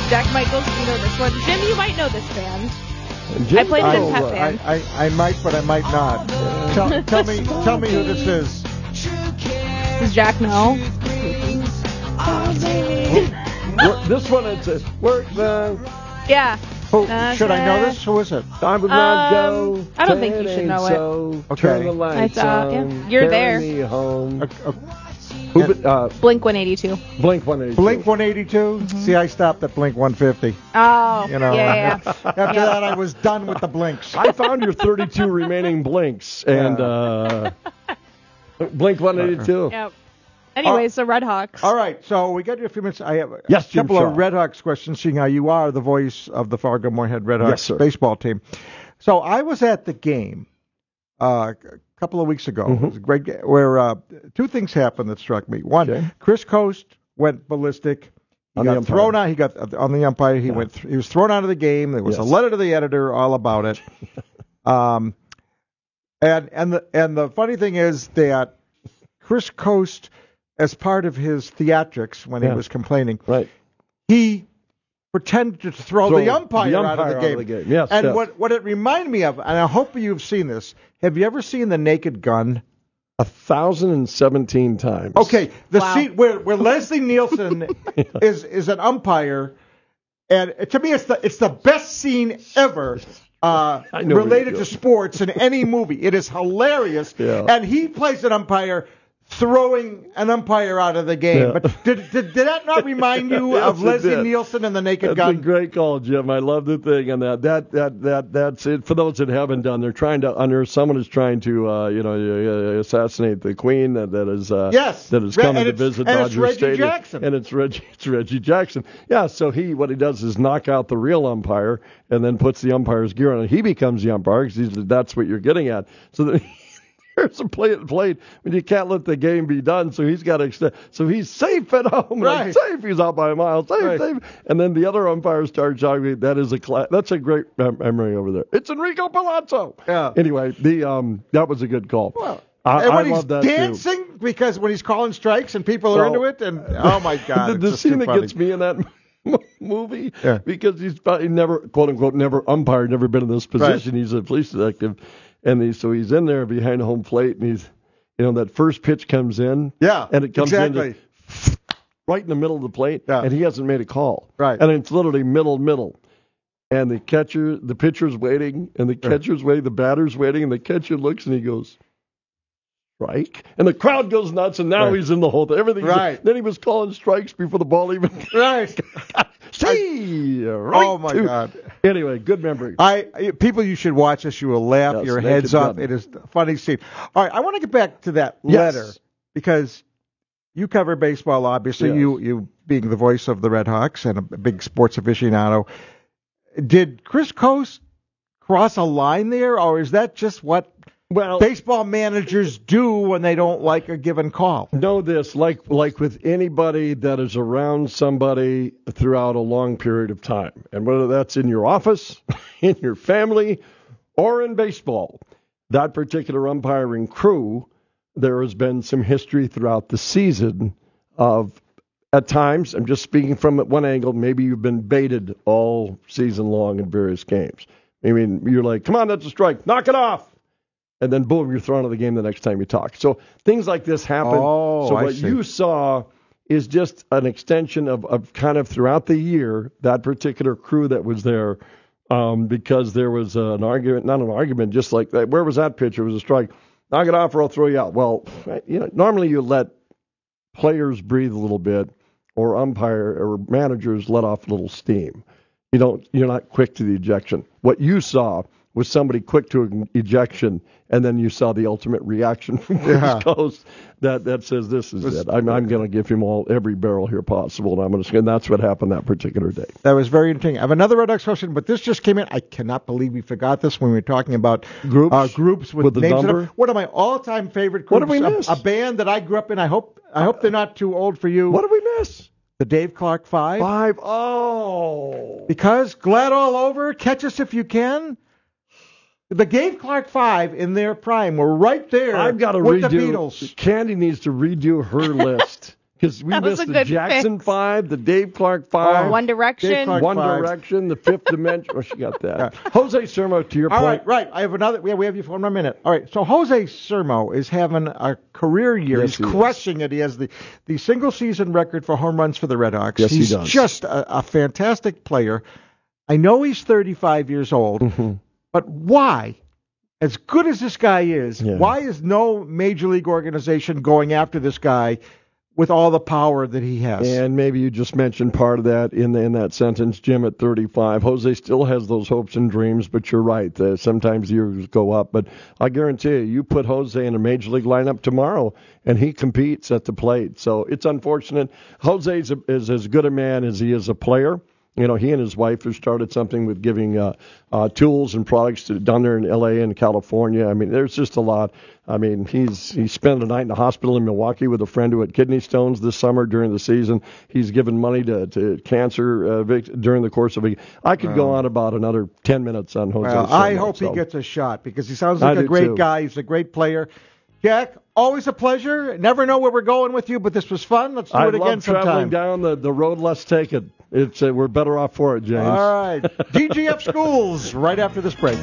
Jack Michaels, you know this one. Jim, you might know this band. Jim, I played it in Pep Band. I might, but I might not. Tell me who this is. Does Jack know? This one, it says, work the... Yeah. Should I know this? Who is it? I would not go. I don't think you should know it. Okay. Turn the lights on. Yeah. You're there. Me home. Blink 182. Blink 182. Blink 182? Mm-hmm. See, I stopped at Blink 150. Oh, you know, yeah. After that, I was done with the blinks. I found your 32 remaining blinks, and Blink 182. Yep. Anyways, the Red Hawks. All right, so we got you a few minutes. I have a Jim couple Shaw. of Red Hawks questions, seeing how you are the voice of the Fargo-Moorhead Red Hawks baseball team. So I was at the game a couple of weeks ago. It was a great game where two things happened that struck me. One, Chris Coast went ballistic. He got thrown out. He got on the umpire. He He was thrown out of the game. There was a letter to the editor all about it. And the funny thing is that Chris Coast, as part of his theatrics when he was complaining, he pretended to throw the umpire out of the game. Yes, and what it reminded me of, and I hope you've seen this, have you ever seen The Naked Gun? 1,017 times. Okay, the scene where Leslie Nielsen is an umpire, and to me it's the best scene ever related to sports in any movie. It is hilarious, and he plays an umpire throwing an umpire out of the game. But did that not remind you of Leslie Nielsen and The Naked Gun? That's a great call, Jim. I love the thing on that. That's it. For those that haven't done, they're trying to someone is trying to assassinate the Queen that is coming to visit Dodger Stadium. And it's Reggie Jackson. Yeah, so what he does is knock out the real umpire and then puts the umpire's gear on, and he becomes the umpire because that's what you're getting at. So that there's a play played when you can't let the game be done, so he's got to extend. So he's safe at home, safe. He's out by a mile, safe. And then the other umpires start shouting. That's a great memory over there. It's Enrico Palazzo. Yeah. Anyway, that was a good call. Well, I love that dancing too. Because when he's calling strikes and people are into it, and oh my God, the scene that gets me in that movie because he never, quote unquote, never umpired, never been in this position. He's a police detective. And so he's in there behind home plate, and he's, that first pitch comes in. Yeah, and it comes in right in the middle of the plate, and he hasn't made a call. Right. And it's literally middle. And the pitcher's waiting, and the catcher's waiting, the batter's waiting, and the catcher looks, and he goes, strike. And the crowd goes nuts, and now he's in the whole thing. Everything's then he was calling strikes before the ball even. Oh, my God. Anyway, good memory. People, you should watch this. You will laugh your heads off. It is a funny scene. All right, I want to get back to that letter because you cover baseball, obviously. Yes. You being the voice of the Red Hawks and a big sports aficionado. Did Chris Coast cross a line there, or is that just what baseball managers do when they don't like a given call? Know this, like with anybody that is around somebody throughout a long period of time, and whether that's in your office, in your family, or in baseball, that particular umpiring crew, there has been some history throughout the season of, at times, I'm just speaking from one angle, maybe you've been baited all season long in various games. I mean, you're like, come on, that's a strike, knock it off. And then, boom, you're thrown out of the game the next time you talk. So things like this happen. So what you saw is just an extension of kind of throughout the year, that particular crew that was there, because there was not an argument, just like that. Where was that pitcher? It was a strike. Knock it off or I'll throw you out. Well, normally you let players breathe a little bit, or umpire or managers let off a little steam. You're not quick to the ejection. What you saw was somebody quick to an ejection, and then you saw the ultimate reaction from Chris Coast that says this is it. I'm going to give him every barrel here possible, and that's what happened that particular day. That was very interesting. I have another Red Sox question, but this just came in. I cannot believe we forgot this when we were talking about groups with the names. number. One of my all-time favorite groups. What did we miss? A band that I grew up in. I hope they're not too old for you. What did we miss? The Dave Clark Five. Because Glad All Over, Catch Us If You Can. The Dave Clark Five in their prime were right there. I've got to with redo. The Beatles. Candy needs to redo her list Because we missed the Jackson 5, the Dave Clark 5. One Direction. One Direction, the Fifth Dimension. Oh, she got that. Yeah. Jose Sermo, to your point. Right. I have another. We have you for 1 more minute. All right. So Jose Sermo is having a career year. Yes, he's crushing it. He has the single season record for home runs for the Red Hawks. Yes, he's he does. Just a fantastic player. I know he's 35 years old, but why? As good as this guy is, why is no major league organization going after this guy with all the power that he has? And maybe you just mentioned part of that in that sentence, Jim, at 35. Jose still has those hopes and dreams, but you're right. Sometimes years go up. But I guarantee you put Jose in a major league lineup tomorrow, and he competes at the plate. So it's unfortunate. Jose is as good a man as he is a player. You know, he and his wife have started something with giving tools and products down there in L.A. and California. I mean, there's just a lot. I mean, he spent a night in the hospital in Milwaukee with a friend who had kidney stones this summer during the season. He's given money to cancer during the course of a. I could go on about another 10 minutes on Jose. Well, I hope he gets a shot because he sounds like a great guy. He's a great player. Jack, always a pleasure. Never know where we're going with you, but this was fun. Let's do it again sometime. I love traveling down the road less taken. We're better off for it, James. All right. DGF Schools right after this break.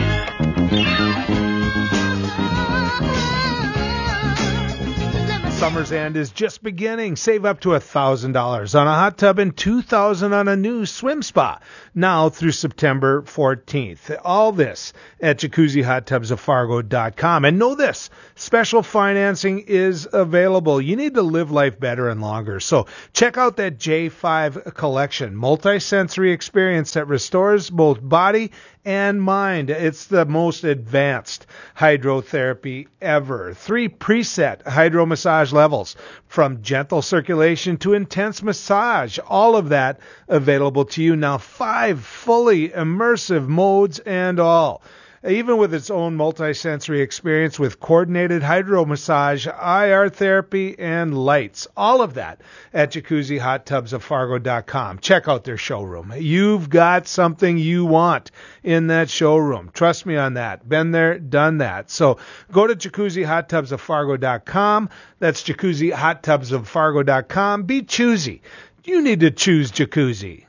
Summer's end is just beginning. Save up to $1,000 on a hot tub and $2,000 on a new swim spa. Now through September 14th. All this at JacuzziHotTubsOfFargo.com. And know this, special financing is available. You need to live life better and longer. So check out that J5 collection, multi-sensory experience that restores both body and mind. It's the most advanced hydrotherapy ever. 3 preset hydro massage levels, from gentle circulation to intense massage. All of that available to you now. 5 fully immersive modes and all. Even with its own multi-sensory experience with coordinated hydro massage, IR therapy, and lights. All of that at JacuzziHotTubsOfFargo.com. Check out their showroom. You've got something you want in that showroom. Trust me on that. Been there, done that. So go to JacuzziHotTubsOfFargo.com. That's JacuzziHotTubsOfFargo.com. Be choosy. You need to choose Jacuzzi.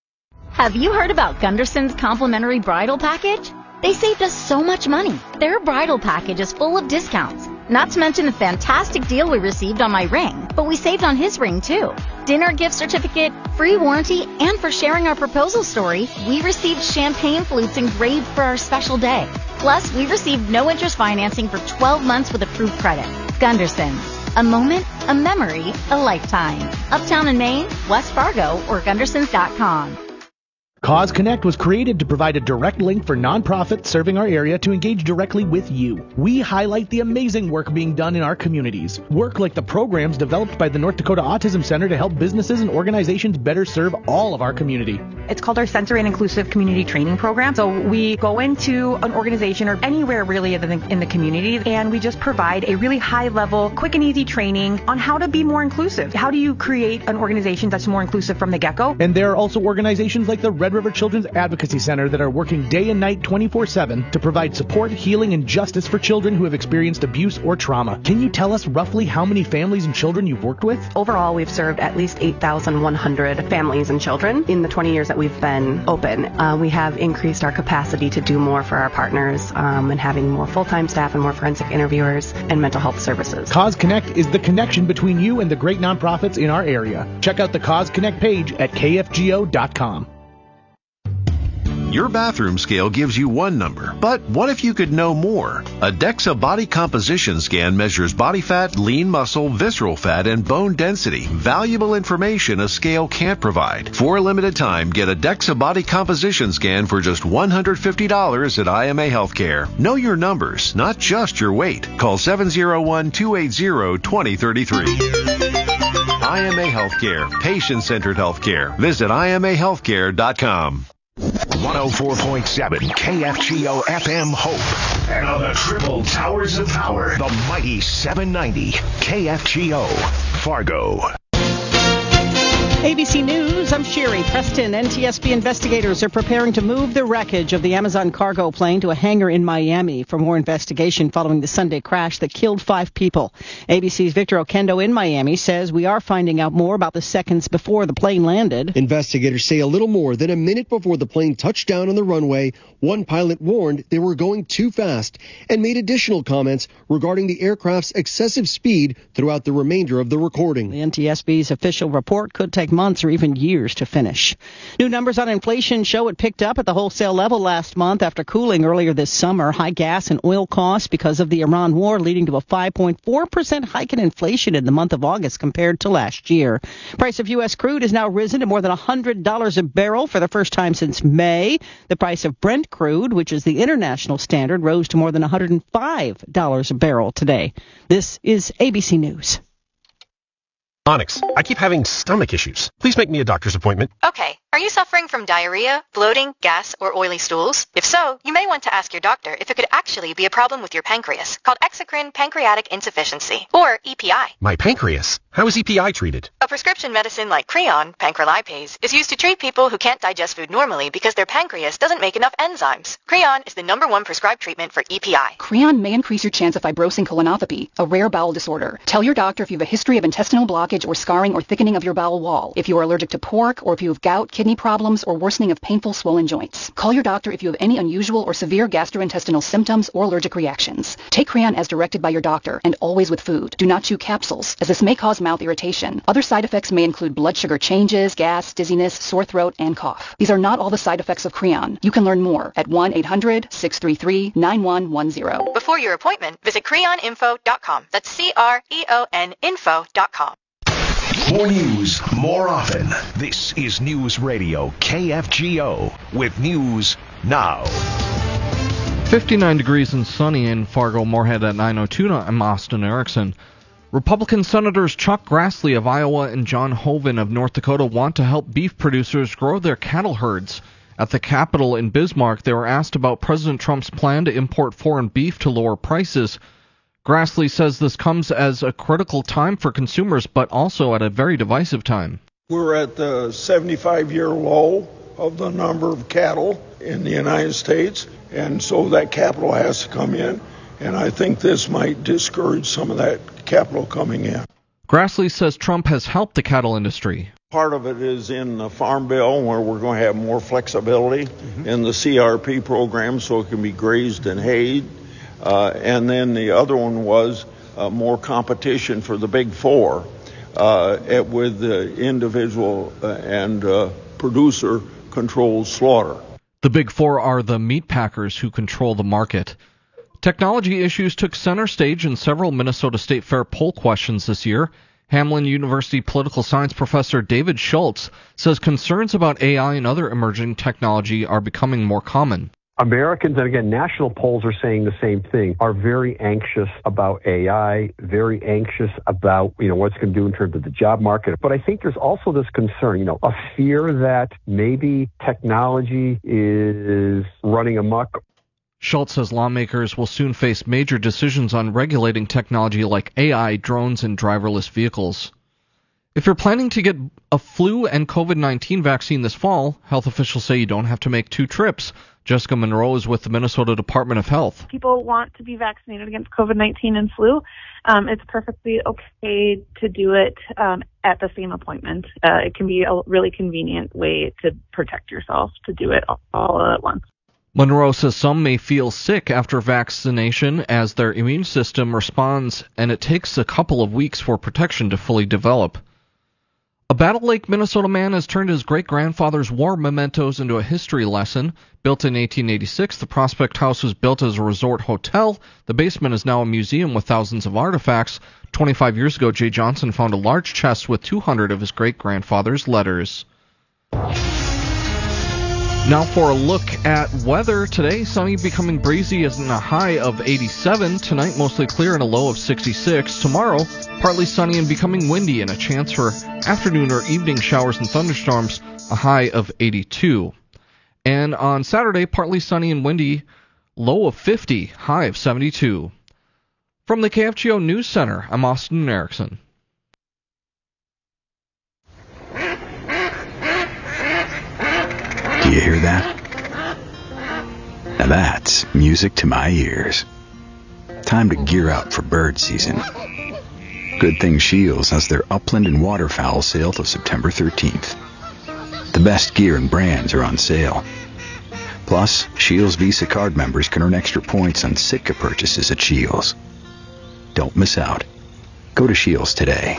Have you heard about Gunderson's complimentary bridal package? They saved us so much money. Their bridal package is full of discounts. Not to mention the fantastic deal we received on my ring, but we saved on his ring too. Dinner gift certificate, free warranty, and for sharing our proposal story, we received champagne flutes engraved for our special day. Plus, we received no interest financing for 12 months with approved credit. Gunderson's. A moment, a memory, a lifetime. Uptown in Maine, West Fargo, or Gundersons.com. Cause Connect was created to provide a direct link for nonprofits serving our area to engage directly with you. We highlight the amazing work being done in our communities. Work like the programs developed by the North Dakota Autism Center to help businesses and organizations better serve all of our community. It's called our Sensory and Inclusive Community Training Program. So we go into an organization or anywhere really in the community, and we just provide a really high-level, quick and easy training on how to be more inclusive. How do you create an organization that's more inclusive from the get-go? And there are also organizations like the Red River Children's Advocacy Center that are working day and night 24/7 to provide support, healing, and justice for children who have experienced abuse or trauma. Can you tell us roughly how many families and children you've worked with? Overall, we've served at least 8,100 families and children in the 20 years that we've been open. We have increased our capacity to do more for our partners and having more full-time staff and more forensic interviewers and mental health services. Cause Connect is the connection between you and the great nonprofits in our area. Check out the Cause Connect page at kfgo.com. Your bathroom scale gives you one number, but what if you could know more? A DEXA body composition scan measures body fat, lean muscle, visceral fat, and bone density. Valuable information a scale can't provide. For a limited time, get a DEXA body composition scan for just $150 at IMA Healthcare. Know your numbers, not just your weight. Call 701-280-2033. IMA Healthcare, patient-centered healthcare. Visit IMAHealthcare.com. 104.7 KFGO FM Hope. And on the triple towers of power, the mighty 790 KFGO Fargo. ABC News, I'm Sherry. Preston, NTSB investigators are preparing to move the wreckage of the Amazon cargo plane to a hangar in Miami for more investigation following the Sunday crash that killed 5 people. ABC's Victor Oquendo in Miami says we are finding out more about the seconds before the plane landed. Investigators say a little more than a minute before the plane touched down on the runway, one pilot warned they were going too fast and made additional comments regarding the aircraft's excessive speed throughout the remainder of the recording. The NTSB's official report could take months or even years to finish. New numbers on inflation show it picked up at the wholesale level last month after cooling earlier this summer. High gas and oil costs because of the Iran war leading to a 5.4% hike in inflation in the month of August compared to last year. Price of U.S. crude has now risen to more than $100 a barrel for the first time since May. The price of Brent crude, which is the international standard, rose to more than $105 a barrel today. This is ABC News. Onyx, I keep having stomach issues. Please make me a doctor's appointment. Okay. Are you suffering from diarrhea, bloating, gas, or oily stools? If so, you may want to ask your doctor if it could actually be a problem with your pancreas, called exocrine pancreatic insufficiency, or EPI. My pancreas? How is EPI treated? A prescription medicine like Creon, pancrelipase, is used to treat people who can't digest food normally because their pancreas doesn't make enough enzymes. Creon is the #1 prescribed treatment for EPI. Creon may increase your chance of fibrosing colonopathy, a rare bowel disorder. Tell your doctor if you have a history of intestinal blockage or scarring or thickening of your bowel wall, if you are allergic to pork, or if you have gout, kidney problems, or worsening of painful swollen joints. Call your doctor if you have any unusual or severe gastrointestinal symptoms or allergic reactions. Take Creon as directed by your doctor and always with food. Do not chew capsules, as this may cause mouth irritation. Other side effects may include blood sugar changes, gas, dizziness, sore throat, and cough. These are not all the side effects of Creon. You can learn more at 1-800-633-9110. Before your appointment, visit creoninfo.com. That's CREON info.com. More news, more often. This is News Radio KFGO with News Now. 59 degrees and sunny in Fargo Moorhead at 9:02. I'm Austin Erickson. Republican Senators Chuck Grassley of Iowa and John Hoeven of North Dakota want to help beef producers grow their cattle herds. At the Capitol in Bismarck, they were asked about President Trump's plan to import foreign beef to lower prices. Grassley says this comes as a critical time for consumers, but also at a very divisive time. We're at the 75-year low of the number of cattle in the United States, and so that capital has to come in, and I think this might discourage some of that capital coming in. Grassley says Trump has helped the cattle industry. Part of it is in the Farm Bill, where we're going to have more flexibility in the CRP program so it can be grazed and hayed. And then the other one was more competition for the big four with the individual and producer-controlled slaughter. The big four are the meat packers who control the market. Technology issues took center stage in several Minnesota State Fair poll questions this year. Hamline University political science professor David Schultz says concerns about AI and other emerging technology are becoming more common. Americans, and again, national polls are saying the same thing, are very anxious about AI, very anxious about, what it's going to do in terms of the job market. But I think there's also this concern, a fear that maybe technology is running amok. Schultz says lawmakers will soon face major decisions on regulating technology like AI, drones, and driverless vehicles. If you're planning to get a flu and COVID-19 vaccine this fall, health officials say you don't have to make 2 trips. Jessica Monroe is with the Minnesota Department of Health. People want to be vaccinated against COVID-19 and flu. It's perfectly okay to do it at the same appointment. It can be a really convenient way to protect yourself, to do it all at once. Monroe says some may feel sick after vaccination as their immune system responds, and it takes a couple of weeks for protection to fully develop. A Battle Lake, Minnesota man has turned his great-grandfather's war mementos into a history lesson. Built in 1886, the Prospect House was built as a resort hotel. The basement is now a museum with thousands of artifacts. 25 years ago, Jay Johnson found a large chest with 200 of his great-grandfather's letters. Now for a look at weather. Today, sunny, becoming breezy as in a high of 87. Tonight, mostly clear and a low of 66. Tomorrow, partly sunny and becoming windy and a chance for afternoon or evening showers and thunderstorms, a high of 82. And on Saturday, partly sunny and windy, low of 50, high of 72. From the KFGO News Center, I'm Austin Erickson. Do you hear that? Now that's music to my ears. Time to gear up for bird season. Good thing Shields has their upland and waterfowl sale till September 13th. The best gear and brands are on sale. Plus, Shields Visa card members can earn extra points on Sitka purchases at Shields. Don't miss out. Go to Shields today.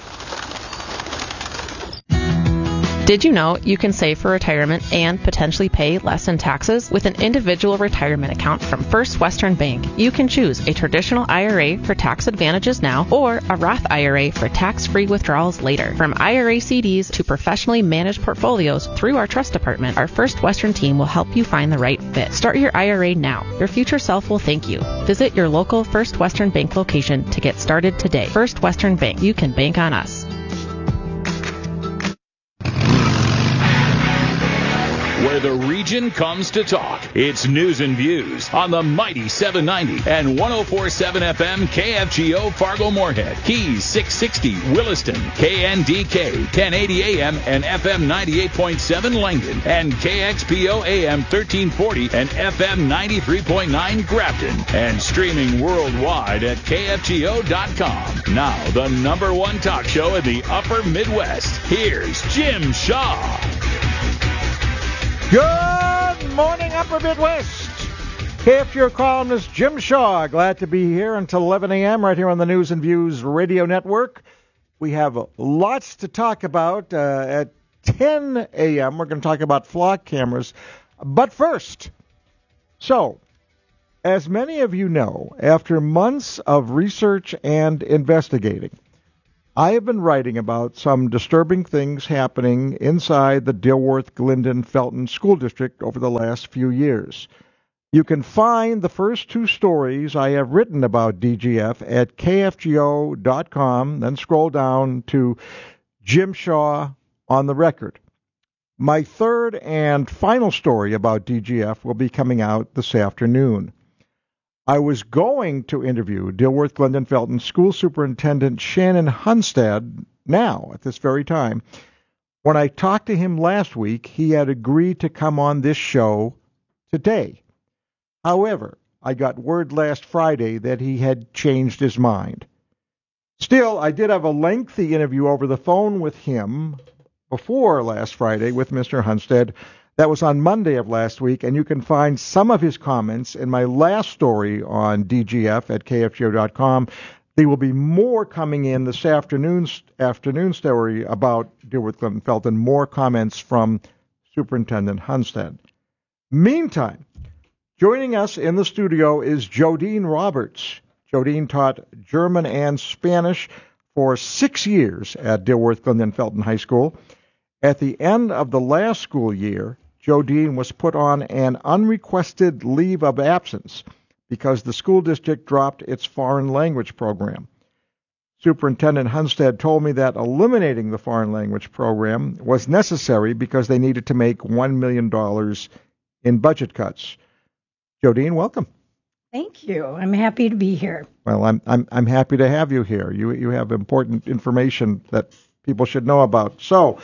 Did you know you can save for retirement and potentially pay less in taxes with an individual retirement account from First Western Bank? You can choose a traditional IRA for tax advantages now or a Roth IRA for tax-free withdrawals later. From IRA CDs to professionally managed portfolios through our trust department, our First Western team will help you find the right fit. Start your IRA now. Your future self will thank you. Visit your local First Western Bank location to get started today. First Western Bank. You can bank on us. Where the region comes to talk. It's News and Views on the mighty 790 and 104.7 FM KFGO Fargo-Moorhead, Keys 660 Williston, KNDK 1080 AM and FM 98.7 Langdon, and KXPO AM 1340 and FM 93.9 Grafton, and streaming worldwide at KFGO.com. Now, the number one talk show in the upper Midwest. Here's Jim Shaw. Good morning, Upper Midwest. KFGO columnist Jim Shaw. Glad to be here until 11 a.m. right here on the News and Views Radio Network. We have lots to talk about. At 10 a.m., we're going to talk about flock cameras. But first, as many of you know, after months of research and investigating, I have been writing about some disturbing things happening inside the Dilworth, Glendon, Felton School District over the last few years. You can find the first two stories I have written about DGF at KFGO.com, then scroll down to Jim Shaw on the record. My third and final story about DGF will be coming out this afternoon. I was going to interview Dilworth, Glendon, Felton School Superintendent Shannon Hunstad now, at this very time. When I talked to him last week, he had agreed to come on this show today. However, I got word last Friday that he had changed his mind. Still, I did have a lengthy interview over the phone with him before last Friday with Mr. Hunstad. That was on Monday of last week, and you can find some of his comments in my last story on DGF at KFGO.com. There will be more coming in this afternoon story about Dilworth, Glendon, Felton, more comments from Superintendent Hunstad. Meantime, joining us in the studio is Jodine Roberts. Jodine taught German and Spanish for 6 years at Dilworth, Glendon, Felton High School. At the end of the last school year, Jodine was put on an unrequested leave of absence because the school district dropped its foreign language program. Superintendent Hunstad told me that eliminating the foreign language program was necessary because they needed to make $1 million in budget cuts. Jodine, welcome. Thank you. I'm happy to be here. Well, I'm happy to have you here. You have important information that people should know about. So,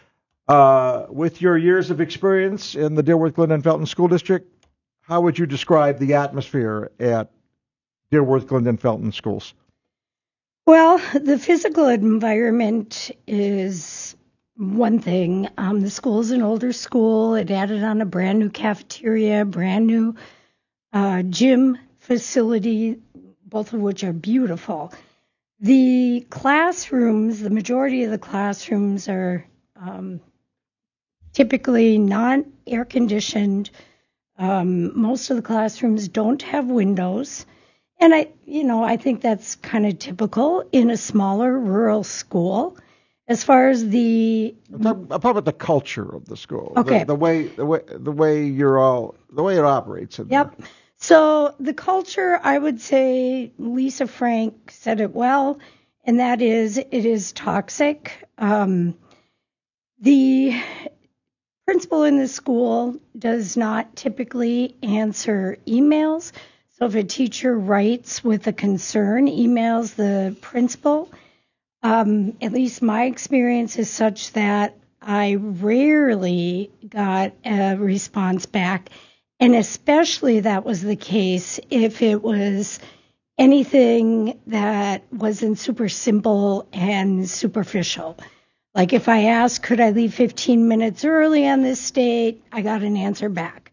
with your years of experience in the Dilworth, Glendon, Felton School District, how would you describe the atmosphere at Dilworth, Glendon, Felton schools? Well, the physical environment is one thing. The school is an older school. It added on a brand new cafeteria, brand new gym facility, both of which are beautiful. The classrooms, the majority of the classrooms are typically not air conditioned. Most of the classrooms don't have windows. And I think that's kind of typical in a smaller rural school. As far as the about the culture of the school, okay, the way it operates. Yep. So the culture, I would say, Lisa Frank said it well, and that is it is toxic. The principal in the school does not typically answer emails. So if a teacher writes with a concern, emails the principal. At least my experience is such that I rarely got a response back. And especially that was the case if it was anything that wasn't super simple and superficial. Like if I asked, could I leave 15 minutes early on this date, I got an answer back.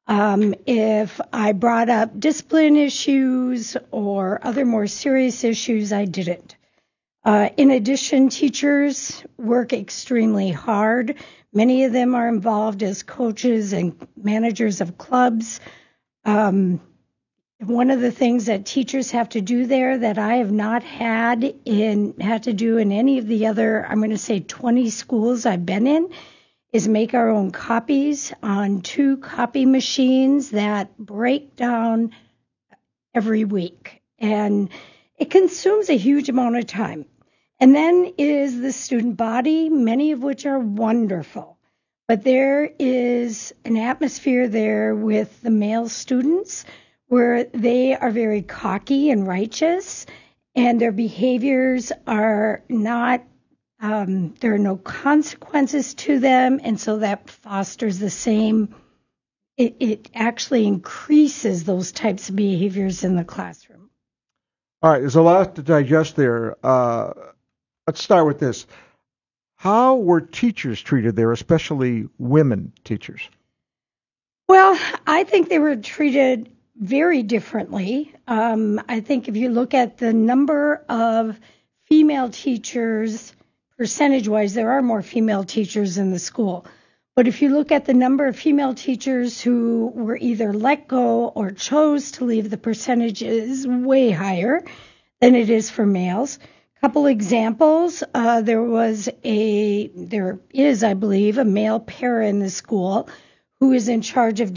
If I brought up discipline issues or other more serious issues, I didn't. In addition, teachers work extremely hard. Many of them are involved as coaches and managers of clubs. One of the things that teachers have to do there that I have not had to do in any of the other, I'm going to say 20 schools I've been in, is make our own copies on 2 copy machines that break down every week. And it consumes a huge amount of time. And then is the student body, many of which are wonderful. But there is an atmosphere there with the male students where they are very cocky and righteous, and their behaviors are not, there are no consequences to them, and so that fosters the same, it actually increases those types of behaviors in the classroom. All right, there's a lot to digest there. Let's start with this. How were teachers treated there, especially women teachers? Well, I think they were treated very differently. I think if you look at the number of female teachers, percentage-wise, there are more female teachers in the school. But if you look at the number of female teachers who were either let go or chose to leave, the percentage is way higher than it is for males. Couple examples, there is, I believe, a male para in the school who is in charge of